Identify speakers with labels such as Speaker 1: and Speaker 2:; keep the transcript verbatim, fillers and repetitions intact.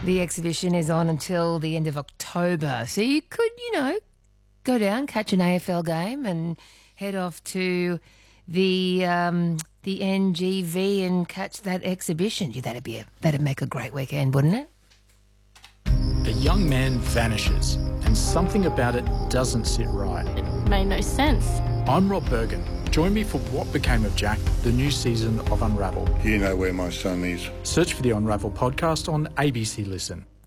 Speaker 1: The exhibition is on until the end of October. So you could, you know, go down, catch an A F L game and head off to the um, the N G V and catch that exhibition. Yeah, that'd be a, that'd make a great weekend, wouldn't it?
Speaker 2: A young man vanishes and something about it doesn't sit right.
Speaker 3: It made no sense.
Speaker 2: I'm Rob Bergen. Join me for What Became of Jack, the new season of Unravel.
Speaker 4: You know where my son is.
Speaker 2: Search for the Unravel podcast on A B C Listen.